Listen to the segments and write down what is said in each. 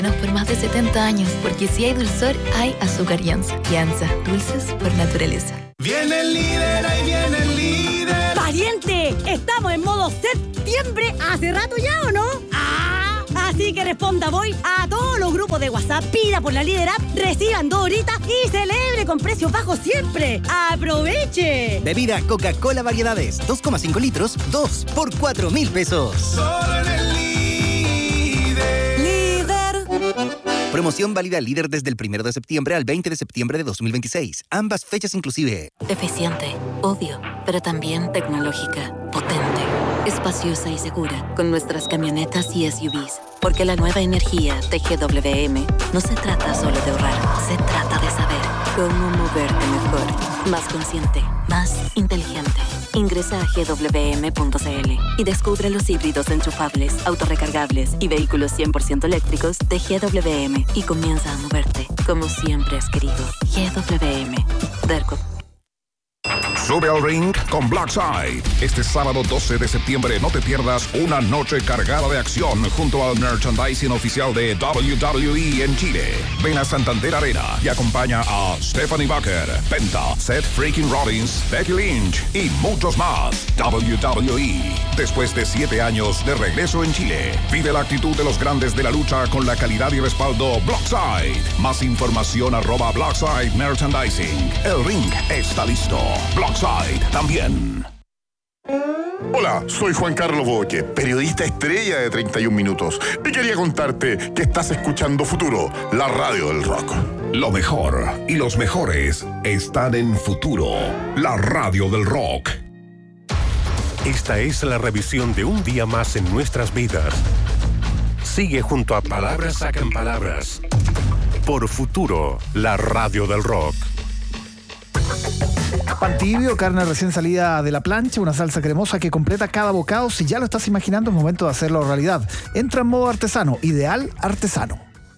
Por más de 70 años, porque si hay dulzor, hay azúcar Yanza. Yanza, dulces por naturaleza. Viene el líder, ahí viene el líder. ¡Pariente! ¿Estamos en modo septiembre hace rato ya o no? Así que responda voy a todos los grupos de WhatsApp, pida por la Líder App, reciban 2 horitas y celebre con precios bajos siempre. ¡Aproveche! Bebida Coca-Cola Variedades, 2,5 litros, 2 por 4,000 pesos. Solo en el Líder. Promoción válida Líder desde el 1 de septiembre al 20 de septiembre de 2026. Ambas fechas inclusive. Eficiente, obvio, pero también tecnológica, potente, espaciosa y segura, con nuestras camionetas y SUVs. Porque la nueva energía de GWM no se trata solo de ahorrar, se trata de saber cómo moverte mejor, más consciente, más inteligente. Ingresa a gwm.cl y descubre los híbridos enchufables, autorrecargables y vehículos 100% eléctricos de GWM y comienza a moverte como siempre has querido. GWM. Derco. Sube al ring con Blackside. Este sábado 12 de septiembre no te pierdas una noche cargada de acción junto al merchandising oficial de WWE en Chile. Ven a Santander Arena y acompaña a Stephanie Bucker, Penta, Seth Freaking Rollins, Becky Lynch y muchos más. WWE. Después de 7 años de regreso en Chile, vive la actitud de los grandes de la lucha con la calidad y respaldo Blackside. Más información @Blackside Merchandising. El ring está listo. Blackside también. Hola, soy Juan Carlos Boque, periodista estrella de 31 Minutos. Y quería contarte que estás escuchando Futuro, la radio del rock. Lo mejor y los mejores están en Futuro, la radio del rock. Esta es la revisión de un día más en nuestras vidas. Sigue junto a Palabras Sacan Palabras. Por Futuro, la radio del rock. Pan tibio, carne recién salida de la plancha, una salsa cremosa que completa cada bocado. Si ya lo estás imaginando, es momento de hacerlo realidad. Entra en modo artesano, ideal artesano.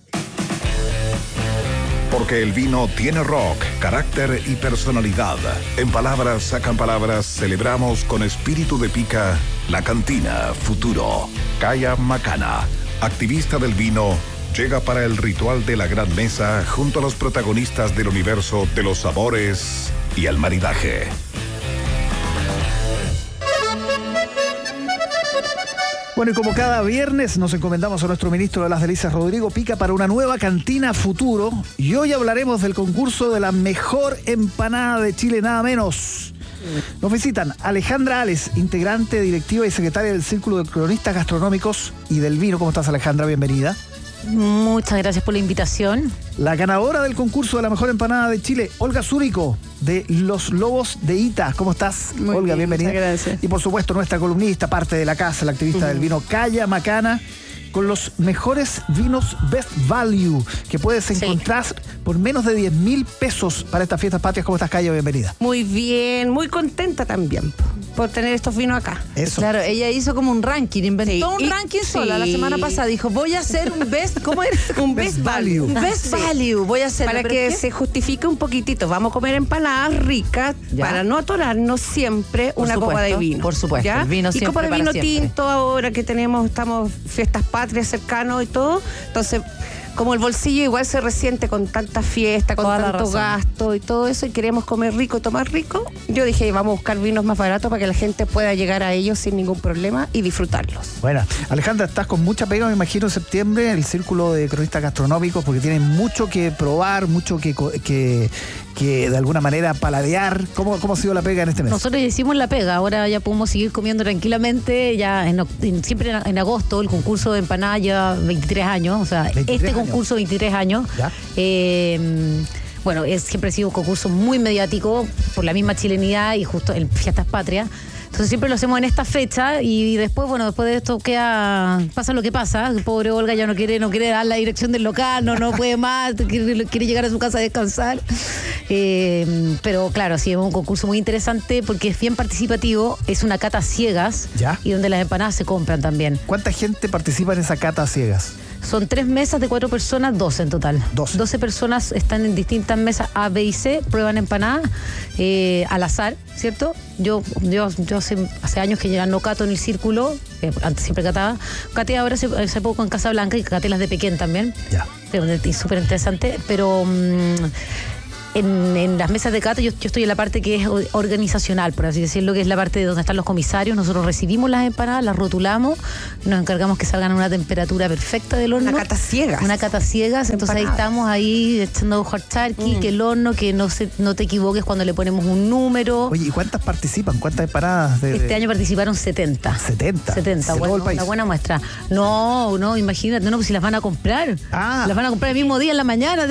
Porque el vino tiene rock, carácter y personalidad. En Palabras Sacan Palabras celebramos con espíritu de pica la cantina Futuro. Kaya Macana, activista del vino, llega para el ritual de la gran mesa junto a los protagonistas del universo de los sabores y el maridaje. Bueno, y como cada viernes nos encomendamos a nuestro ministro de las Delicias, Rodrigo Pica, para una nueva cantina Futuro. Y hoy hablaremos del concurso de la mejor empanada de Chile, nada menos. Nos visitan Alejandra Ales, integrante, directiva y secretaria del Círculo de Cronistas Gastronómicos y del Vino. ¿Cómo estás, Alejandra? Bienvenida. Muchas gracias por la invitación. La ganadora del concurso de la mejor empanada de Chile, Olga Zúrico, de Los Lobos de Ita. ¿Cómo estás, Muy Olga? bien, Bienvenida. muchas gracias. Y por supuesto, nuestra columnista, parte de la casa, la activista del vino, Kaya Macana, con los mejores vinos Best Value que puedes encontrar por menos de 10,000 pesos para estas fiestas patrias. ¿Cómo estás, Kaya? Bienvenida. Muy bien, muy contenta también por tener estos vinos acá. Eso. Claro, ella hizo como un ranking, inventó un ranking sola la semana pasada. Dijo, voy a hacer un best, ¿cómo es? Un best value. Un best value, voy a hacer. Para que se justifique un poquitito. Vamos a comer empanadas ricas para no atorarnos siempre una copa de vino. Por supuesto, ¿ya? el vino y siempre copa de para vino siempre. tinto ahora que estamos fiestas patrias cercanos y todo. Entonces, como el bolsillo igual se resiente con tanta fiesta, con tanto gasto y todo eso, y queremos comer rico y tomar rico, yo dije, vamos a buscar vinos más baratos para que la gente pueda llegar a ellos sin ningún problema y disfrutarlos. Bueno, Alejandra, estás con mucha pega, me imagino, en septiembre, el Círculo de Cronistas Gastronómicos, porque tienen mucho que probar, mucho que de alguna manera paladear. ¿Cómo ha sido la pega en este mes? Nosotros ya hicimos la pega, ahora ya podemos seguir comiendo tranquilamente. Ya siempre en agosto el concurso de empanadas lleva 23 años, o sea, 23 concurso 23 años. ¿Ya? Bueno, siempre ha sido un concurso muy mediático por la misma chilenidad y justo en Fiestas Patrias. Entonces siempre lo hacemos en esta fecha y después, bueno, después de esto pasa lo que pasa. Pobre Olga ya no quiere dar la dirección del local, no puede más, quiere llegar a su casa a descansar. Pero claro, sí, es un concurso muy interesante porque es bien participativo, es una cata ciegas. ¿Ya? Y donde las empanadas se compran también. ¿Cuánta gente participa en esa cata ciegas? Son 3 mesas de 4 personas, 12 en total. 12 personas están en distintas mesas A, B y C, prueban empanadas al azar, ¿cierto? Yo hace años que ya no cato en el círculo, antes siempre cataba. Caté ahora hace poco en Casa Blanca y caté las de Pequén también. Ya. Súper interesante, pero... En las mesas de cata yo estoy en la parte que es organizacional, por así decirlo, que es la parte de donde están los comisarios. Nosotros recibimos las empanadas, las rotulamos, nos encargamos que salgan a una temperatura perfecta del horno. Una cata ciegas. Entonces ahí estamos echando ojo al charqui, que el horno, que no te equivoques cuando le ponemos un número. Oye, ¿y cuántas participan? ¿Cuántas empanadas? Este año participaron 70. 70, bueno, una buena muestra. No, imagínate, pues si las van a comprar. Las van a comprar el mismo día en la mañana.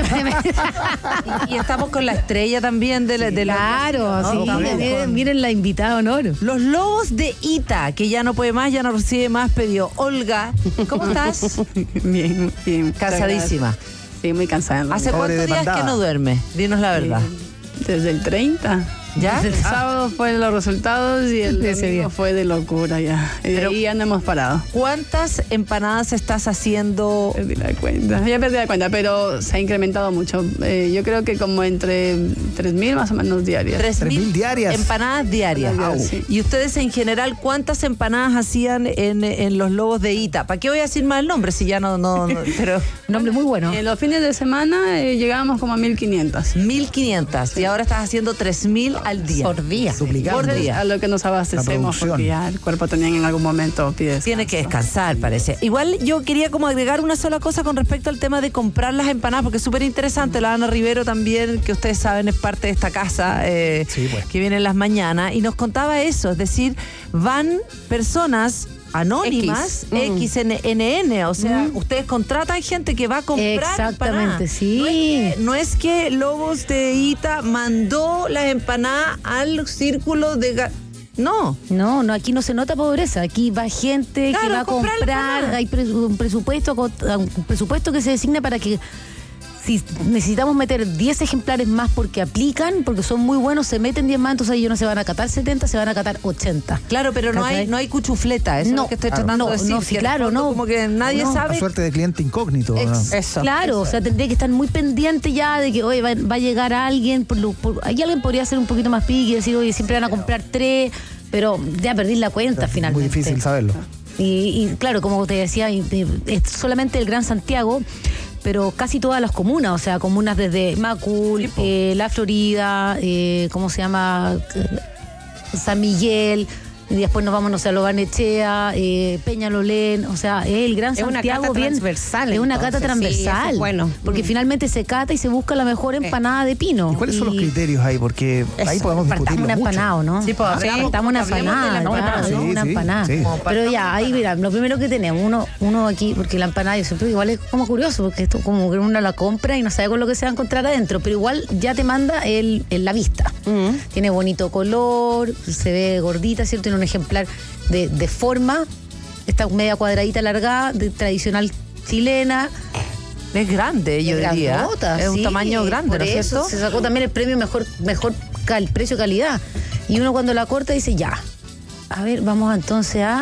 Y estamos con la estrella también de la Claro, sí, miren la invitada de honor. Los lobos de Ita, que ya no puede más, ya no recibe más pedido. Olga, ¿cómo estás? Bien. Cansadísima. Sí, muy cansada. ¿Hace cuántos días que no duerme? Dinos la verdad. Desde el 30. ¿Ya? El sábado fue los resultados y el domingo fue de locura ya. Y ya no hemos parado. ¿Cuántas empanadas estás haciendo? Perdí la cuenta, pero se ha incrementado mucho. Yo creo que como entre 3.000 más o menos diarias. 3.000 diarias. Empanadas diarias. Sí. Y ustedes en general, ¿cuántas empanadas hacían en los lobos de Ita? ¿Para qué voy a decir más el nombre si ya no pero nombre muy bueno. En los fines de semana llegábamos como a 1.500. 1.500. Sí. Y ahora estás haciendo 3.000 al día. Por día. Por día. A lo que nos abastecemos, porque ya el cuerpo también en algún momento pide. Tiene que descansar, parece. Igual yo quería como agregar una sola cosa con respecto al tema de comprar las empanadas, porque es súper interesante. La Ana Rivero también, que ustedes saben, es parte de esta casa que viene en las mañanas, y nos contaba eso, es decir, van personas anónimas, XNN, o sea, ustedes contratan gente que va a comprar exactamente, empanadas. Sí. No es que Lobos de Ita mandó las empanadas al círculo de... No, aquí no se nota pobreza. Aquí va gente que va a comprar, hay un presupuesto que se designa para que si necesitamos meter 10 ejemplares más porque aplican, porque son muy buenos, se meten 10 más, entonces ellos no se van a catar 70, se van a catar 80. Claro, pero no hay cuchufleta, eso es lo que estoy tratando de decir. No, sí, claro, no. Como que nadie sabe. La suerte de cliente incógnito. Eso. Claro, o sea, tendría que estar muy pendiente ya de que, oye, va a llegar alguien, ahí alguien podría ser un poquito más piqui y decir, oye, siempre van a comprar 3, pero ya perdí la cuenta finalmente. Muy difícil saberlo. Y claro, como te decía, es solamente el Gran Santiago, pero casi todas las comunas, o sea, comunas desde Macul, La Florida, ¿cómo se llama? San Miguel, y después nos vamos, no sé, a Lo Barnechea, Peñalolén, o sea, es el Gran Santiago. Es una cata transversal. Es una cata transversal. Sí, bueno. Porque finalmente se cata y se busca la mejor empanada de pino. ¿Y cuáles son los criterios ahí? Porque ahí podemos discutirlo una mucho. empanada, ¿no? Sí, pues, partamos una empanada, una empanada. Sí. Pero ya, ahí mira, lo primero que tenemos, uno aquí, porque la empanada yo siempre igual es como curioso, porque esto como que uno la compra y no sabe con lo que se va a encontrar adentro, pero igual ya te manda la vista. Tiene bonito color, se ve gordita, ¿cierto? Tiene un ejemplar de forma, esta media cuadradita alargada, tradicional chilena. Es grande, yo diría. Es un tamaño grande, ¿no es cierto? Se sacó también el premio mejor precio-calidad. Y uno cuando la corta dice, ya. A ver, vamos entonces a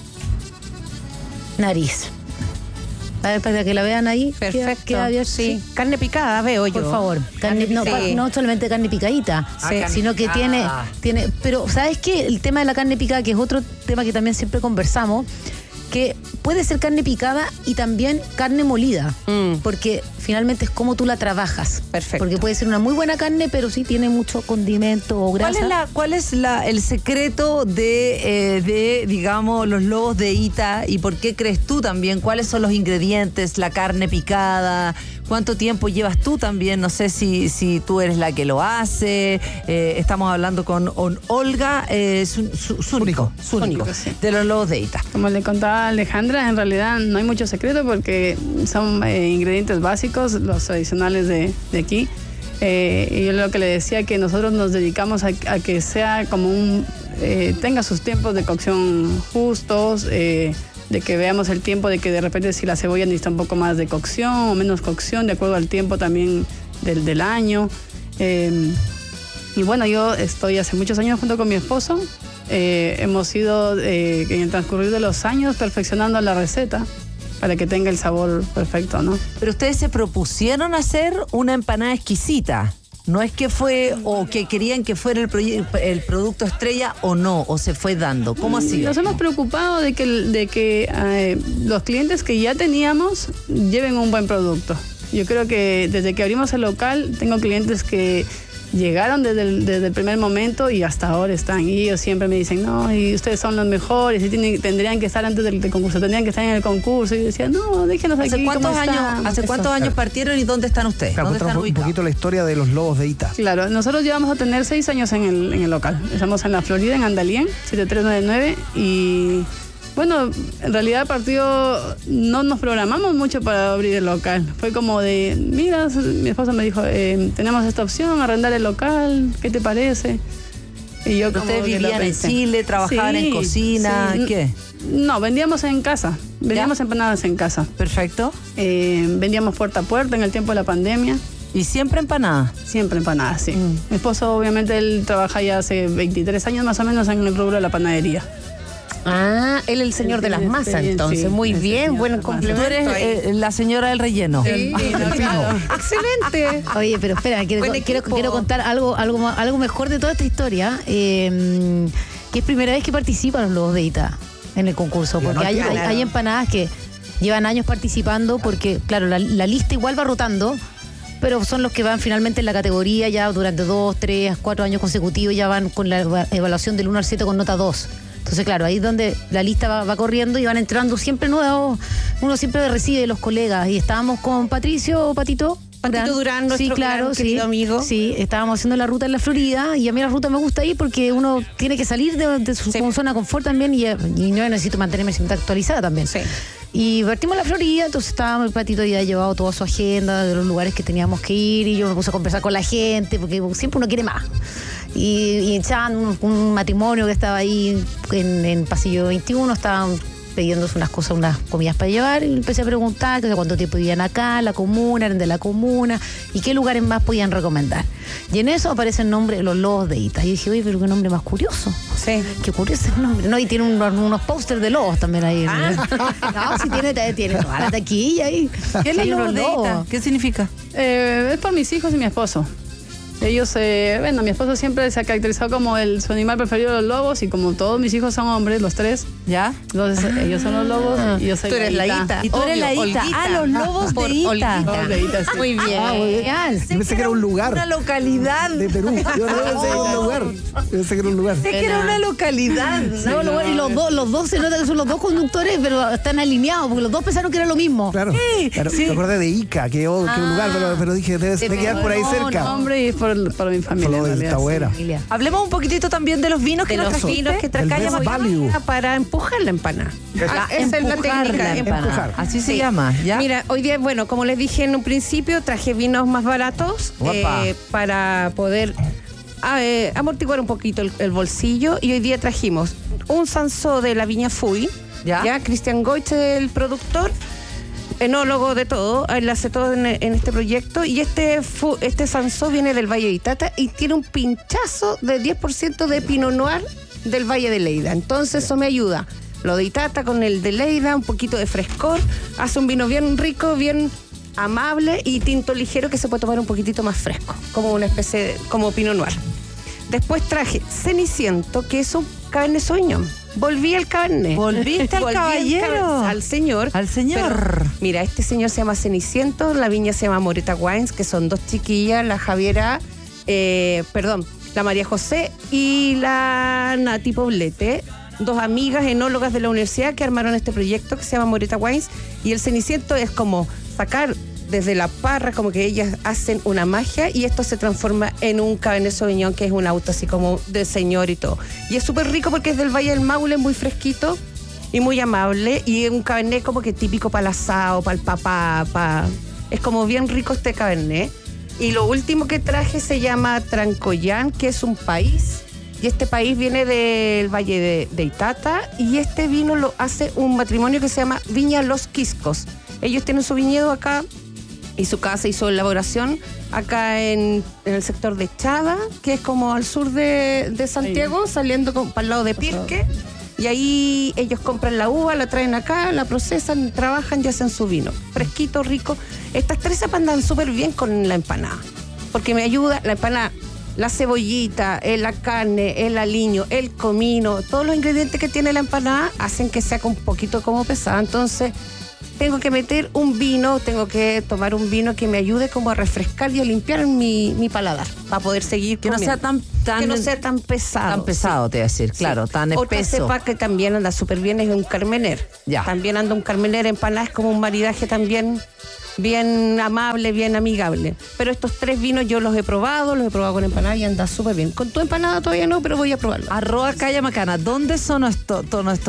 nariz. A ver, para que la vean ahí. Perfecto. Queda bien, sí. Carne picada, veo yo. Por favor. No solamente carne picadita, sino que tiene. Pero, ¿sabes qué? El tema de la carne picada, que es otro tema que también siempre conversamos, que puede ser carne picada y también carne molida, porque finalmente es como tú la trabajas. Perfecto. Porque puede ser una muy buena carne, pero sí tiene mucho condimento o grasa. ¿Cuál es el secreto de, digamos, los Lobos de Ita, y por qué crees tú también? ¿Cuáles son los ingredientes? La carne picada, ¿cuánto tiempo llevas tú también? No sé si tú eres la que lo hace. Estamos hablando con Olga Zúñigo, sí. de los Lobos de Ita. Como le contaba Alejandra, en realidad no hay mucho secreto porque son ingredientes básicos, los tradicionales de aquí. Y yo lo que le decía, que nosotros nos dedicamos a que sea como tenga sus tiempos de cocción justos, de que veamos el tiempo, de que de repente si la cebolla necesita un poco más de cocción o menos cocción, de acuerdo al tiempo también del año. Y bueno, yo estoy hace muchos años junto con mi esposo. Hemos ido en el transcurrir de los años perfeccionando la receta para que tenga el sabor perfecto, ¿no? Pero ustedes se propusieron hacer una empanada exquisita. No es que fue o que querían que fuera el producto estrella o no, o se fue dando. ¿Cómo ha sido? Nos hemos preocupado de que los clientes que ya teníamos lleven un buen producto. Yo creo que desde que abrimos el local tengo clientes que llegaron desde el primer momento y hasta ahora están. Y ellos siempre me dicen, no, y ustedes son los mejores, y tendrían que estar antes del concurso, tendrían que estar en el concurso. Y yo decía, no, déjenos aquí. ¿Hace cuántos años partieron y dónde están ustedes? Claro, ¿Dónde están un poquito la historia de los Lobos de Ita. Claro, nosotros llevamos a tener 6 años en el local. Estamos en la Florida, en Andalien, 7399, y... Bueno, en realidad partido no nos programamos mucho para abrir el local. Fue como de, mira, mi esposa me dijo, tenemos esta opción, arrendar el local, ¿qué te parece? Y yo como ¿ustedes vivían en Chile, trabajaban en cocina? Sí. ¿Qué? No, vendíamos en casa, vendíamos empanadas en casa. Perfecto. Vendíamos puerta a puerta en el tiempo de la pandemia. ¿Y siempre empanadas? Siempre empanadas, sí. Mi esposo, obviamente, él trabaja ya hace 23 años más o menos en el rubro de la panadería. Ah, él es el señor de las masas, entonces. Sí, muy bien, buen complemento. Tú eres la señora del relleno. Sí, claro. Excelente. Oye, pero espera, quiero contar algo mejor de toda esta historia. Que es primera vez que participan los Lobos de Ita en el concurso. Porque hay empanadas que llevan años participando porque, claro, la lista igual va rotando, pero son los que van finalmente en la categoría ya durante 2, 3, 4 años consecutivos, ya van con la evaluación del 1 al 7 con nota 2. Entonces, claro, ahí es donde la lista va corriendo y van entrando siempre nuevos. Uno siempre recibe los colegas. Y estábamos con Patito Durán, nuestro querido amigo. Sí, estábamos haciendo la ruta en la Florida y a mí la ruta me gusta ir porque uno tiene que salir de su zona de confort también y yo necesito mantenerme siempre actualizada también. Sí. Y partimos a la Florida, entonces estábamos, el Patito ya llevado toda su agenda de los lugares que teníamos que ir y yo me puse a conversar con la gente porque siempre uno quiere más. Y echaban un matrimonio que estaba ahí en Pasillo 21, estaban pidiéndose unas cosas, unas comidas para llevar, y empecé a preguntar cuánto tiempo vivían acá, la comuna, eran de la comuna, y qué lugares más podían recomendar. Y en eso aparece el nombre Los Lobos de Ita. Y dije, oye, pero qué nombre más curioso. Sí. Qué curioso el nombre. No, y tiene unos pósters de lobos también ahí. No, sí tiene toda la taquilla ahí. ¿Qué es Los Lobos de Ita? ¿Qué significa? Es por mis hijos y mi esposo. Ellos, mi esposo siempre se ha caracterizado como su animal preferido, los lobos, y como todos mis hijos son hombres, los 3. ¿Ya? Entonces, ellos son los lobos y yo soy tú eres la Ita. Y tú eres la Ita. Los Lobos de Ita. Sí. Muy bien. Yo pensé que era un lugar. Una localidad. De Perú. Yo no pensé que era un lugar. Pensé que era un lugar. Pensé que era una localidad. Y los dos se nota que son los dos conductores, pero están alineados, porque los dos pensaron que era lo mismo. Claro. Me acordé de Ica, que un lugar, pero dije, debe quedar por ahí cerca. Hombre, y por mi familia. Está buena. Hablemos un poquitito también de los vinos que nos trajiste. Para empujar la empanada. Esa es la técnica. Empujar. Así se llama, ¿ya? Mira, hoy día, bueno, como les dije en un principio, traje vinos más baratos para poder amortiguar un poquito el bolsillo. Y hoy día trajimos un Sansó de la Viña Fuy. ¿Ya? Cristian Goich, el productor, enólogo de todo, él hace todo en este proyecto. Y este Sansó viene del Valle de Itata y tiene un pinchazo de 10% de Pinot Noir del Valle de Leida. Entonces eso me ayuda. Lo de Itata con el de Leida, un poquito de frescor, hace un vino bien rico, bien amable, y tinto ligero que se puede tomar un poquitito más fresco, como una especie como Pinot Noir. Después traje Ceniciento, que es un Cabernet Sauvignon. Volví al Cabernet. ¿Volviste al caballero? Al señor. Al señor. Pero, mira, este señor se llama Ceniciento, la viña se llama Moreta Wines, que son 2 chiquillas, la Javiera, la María José y la Nati Poblete, 2 amigas enólogas de la universidad que armaron este proyecto que se llama Moreta Wines. Y el Ceniciento es como sacar desde la parra, como que ellas hacen una magia, y esto se transforma en un Cabernet Sauvignon, que es un auto así como de señor y todo. Y es súper rico porque es del Valle del Maule, muy fresquito y muy amable, y es un Cabernet como que típico para el asado, para el papá, es como bien rico este Cabernet. Y lo último que traje se llama Trancoyán, que es un país, y este país viene del Valle de Itata, y este vino lo hace un matrimonio que se llama Viña Los Quiscos. Ellos tienen su viñedo acá y su casa y su elaboración acá en el sector de Chada, que es como al sur de Santiago, saliendo para el lado de Pirque. Y ahí ellos compran la uva, la traen acá, la procesan, trabajan y hacen su vino. Fresquito, rico. Estas 3 cepas andan súper bien con la empanada. Porque me ayuda la empanada, la cebollita, la carne, el aliño, el comino, todos los ingredientes que tiene la empanada hacen que sea un poquito como pesada. Entonces, tengo que meter un vino, tengo que tomar un vino que me ayude como a refrescar y a limpiar mi paladar para poder seguir que comiendo. Que no sea tan pesado. Tan pesado, te voy a decir, claro, tan espeso. Otra cepa que también anda súper bien es un carmener. Ya. También anda un carmener empanada, es como un maridaje también bien amable, bien amigable. Pero estos 3 vinos yo los he probado con empanada y anda súper bien. Con tu empanada todavía no, pero voy a probarlo. @Calla Macana, ¿dónde son todos estos